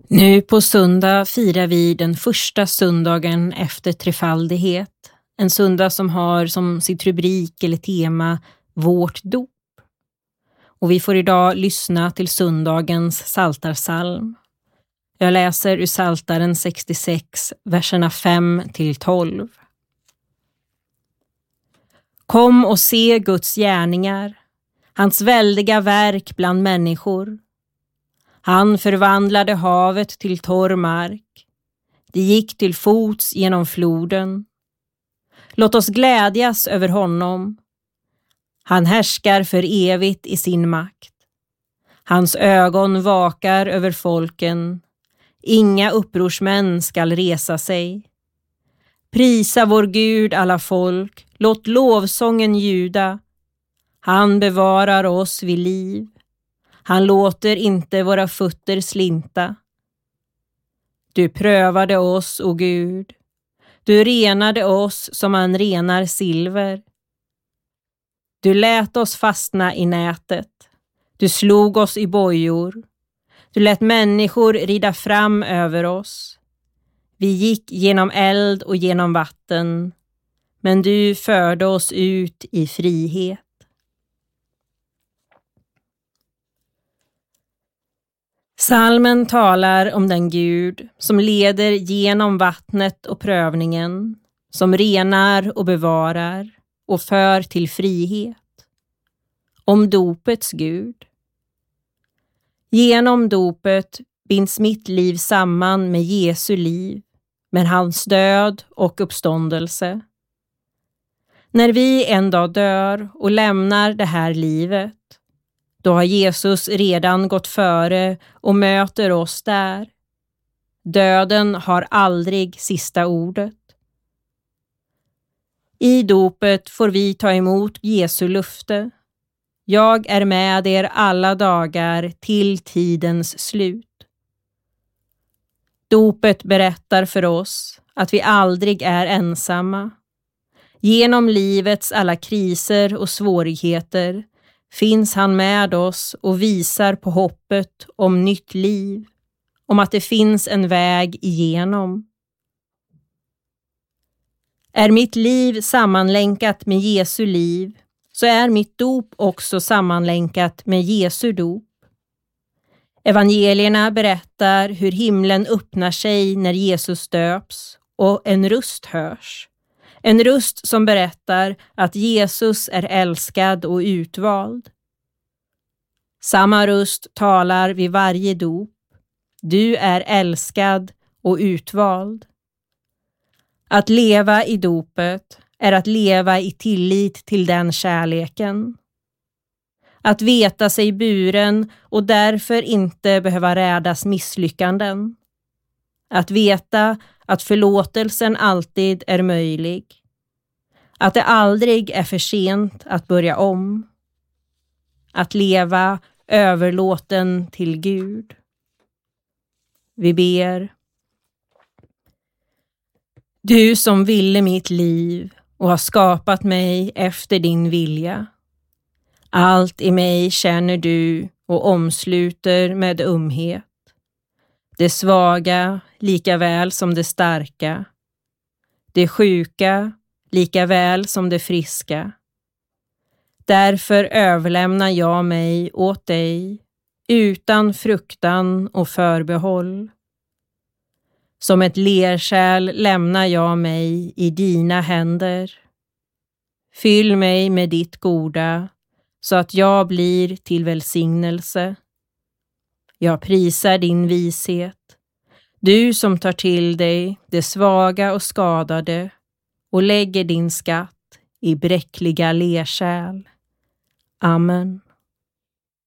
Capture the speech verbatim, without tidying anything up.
Nu på söndag firar vi den första söndagen efter trefaldighet. En söndag som har som sitt rubrik eller tema vårt dop. Och vi får idag lyssna till söndagens psaltarpsalm. Jag läser ur Psaltaren sextiosex, verserna fem till tolv. Kom och se Guds gärningar, hans väldiga verk bland människor. Han förvandlade havet till torr mark. Det gick till fots genom floden. Låt oss glädjas över honom. Han härskar för evigt i sin makt. Hans ögon vakar över folken. Inga upprorsmän skall resa sig. Prisa vår Gud alla folk. Låt lovsången ljuda. Han bevarar oss vid liv. Han låter inte våra fötter slinta. Du prövade oss, o Gud. Du renade oss som man renar silver. Du lät oss fastna i nätet. Du slog oss i bojor. Du lät människor rida fram över oss. Vi gick genom eld och genom vatten, men du förde oss ut i frihet. Psalmen talar om den Gud som leder genom vattnet och prövningen, som renar och bevarar och för till frihet. Om dopets Gud. Genom dopet binds mitt liv samman med Jesu liv, med hans död och uppståndelse. När vi en dag dör och lämnar det här livet, då har Jesus redan gått före och möter oss där. Döden har aldrig sista ordet. I dopet får vi ta emot Jesu löfte. Jag är med er alla dagar till tidens slut. Dopet berättar för oss att vi aldrig är ensamma. Genom livets alla kriser och svårigheter finns han med oss och visar på hoppet om nytt liv, om att det finns en väg igenom. Är mitt liv sammanlänkat med Jesu liv, så är mitt dop också sammanlänkat med Jesu dop. Evangelierna berättar hur himlen öppnar sig när Jesus döps och en röst hörs. En röst som berättar att Jesus är älskad och utvald. Samma röst talar vid varje dop. Du är älskad och utvald. Att leva i dopet är att leva i tillit till den kärleken. Att veta sig buren och därför inte behöva rädas misslyckanden. Att veta att förlåtelsen alltid är möjlig. Att det aldrig är för sent att börja om. Att leva överlåten till Gud. Vi ber. Du som ville mitt liv och har skapat mig efter din vilja. Allt i mig känner du och omsluter med ömhet. Det svaga lika väl som det starka. Det sjuka lika väl som det friska. Därför överlämnar jag mig åt dig utan fruktan och förbehåll. Som ett lerkärl lämnar jag mig i dina händer. Fyll mig med ditt goda så att jag blir till välsignelse. Jag prisar din vishet. Du som tar till dig det svaga och skadade och lägger din skatt i bräckliga lerkärl. Amen.